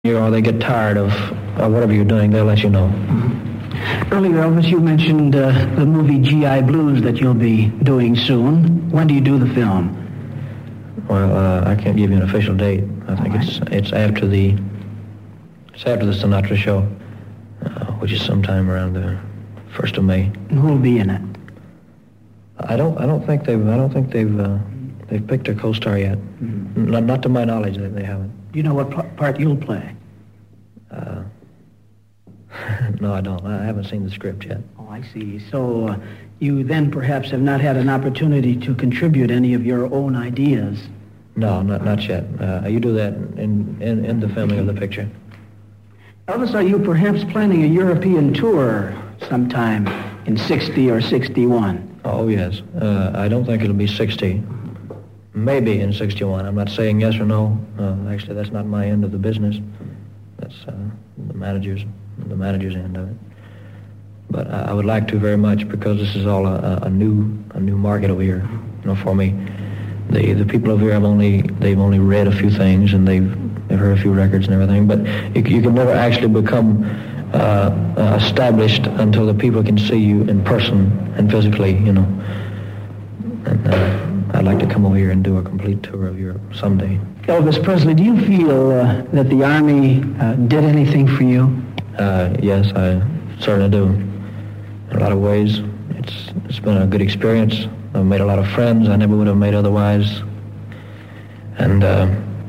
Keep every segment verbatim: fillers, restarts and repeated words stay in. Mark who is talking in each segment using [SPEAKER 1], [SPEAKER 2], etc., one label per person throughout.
[SPEAKER 1] you or they get tired of uh, whatever you're doing, they'll let you know.
[SPEAKER 2] Mm-hmm. Earlier, Elvis, you mentioned uh, the movie G I Blues that you'll be doing soon. When do you do the film?
[SPEAKER 1] Well, uh, I can't give you an official date. I think right. it's it's after the it's after the Sinatra show, uh, which is sometime around the first of May.
[SPEAKER 2] And who'll be in it?
[SPEAKER 1] I don't I don't think they've I don't think they've uh, they've picked a co-star yet. Mm-hmm. Not not to my knowledge that they haven't.
[SPEAKER 2] Do you know what p- part you'll play?
[SPEAKER 1] Uh, no, I don't. I haven't seen the script yet.
[SPEAKER 2] Oh, I see. So uh, you then perhaps have not had an opportunity to contribute any of your own ideas.
[SPEAKER 1] No, not not yet. Uh, you do that in, in, in the filming of the picture.
[SPEAKER 2] Elvis, are you perhaps planning a European tour sometime in sixty or sixty-one?
[SPEAKER 1] Oh, yes. Uh, I don't think it'll be sixty. Maybe in sixty-one. I'm not saying yes or no. Uh, actually, that's not my end of the business. That's uh, the manager's the manager's end of it. But I, I would like to very much because this is all a, a new a new market over here. You know, for me, the the people over here have only they've only read a few things and they've they've heard a few records and everything. But you, you can never actually become uh, uh, established until the people can see you in person and physically. You know. And, uh, I'd like to come over here and do a complete tour of Europe someday.
[SPEAKER 2] Elvis Presley, do you feel uh, that the Army uh, did anything for you?
[SPEAKER 1] Uh, yes, I certainly do. In a lot of ways, it's it's been a good experience. I've made a lot of friends I never would have made otherwise. And, uh,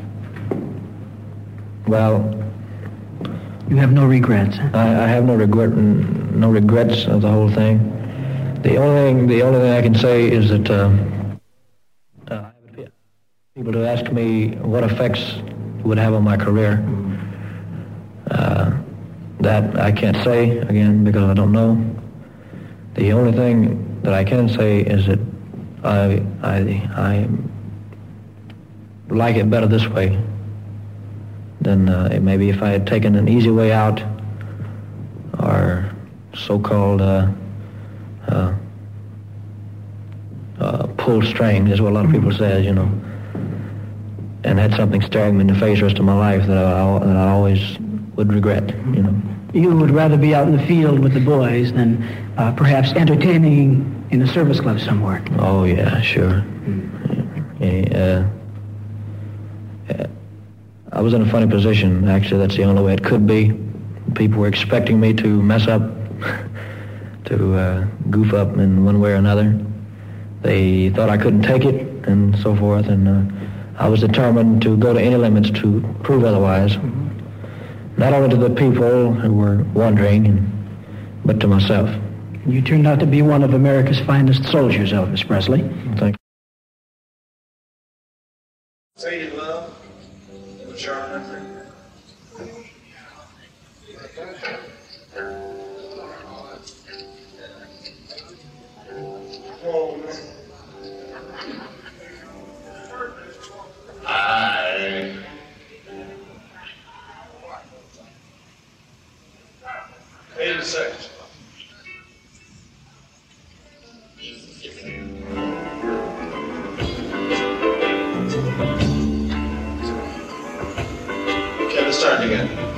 [SPEAKER 1] well...
[SPEAKER 2] You have no regrets?
[SPEAKER 1] I, I have no regret, no regrets of the whole thing. The only thing, the only thing I can say is that... Uh, Uh, people to ask me what effects it would have on my career. Uh, that I can't say, again, because I don't know. The only thing that I can say is that I, I, I like it better this way than uh, maybe if I had taken an easy way out or so-called uh, uh, Uh, pull strings is what a lot of people say, you know, and had something staring me in the face the rest of my life that I, that I always would regret, you know.
[SPEAKER 2] You would rather be out in the field with the boys than uh, perhaps entertaining in a service club somewhere.
[SPEAKER 1] Oh, yeah, sure. Yeah, uh, yeah. I was in a funny position, actually. That's the only way it could be. People were expecting me to mess up, to uh, goof up in one way or another. They thought I couldn't take it, and so forth, and uh, I was determined to go to any limits to prove otherwise. Not only to the people who were wondering, and, but to myself.
[SPEAKER 2] You turned out to be one of America's finest soldiers, Elvis Presley.
[SPEAKER 1] Thank you.
[SPEAKER 3] Faded Love, with Charlie Hunter. Oh, man. I eighty-six. Okay, let's start again.